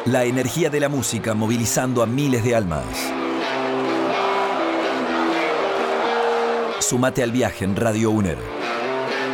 La energía de la música movilizando a miles de almas. Sumate al viaje en Radio UNER.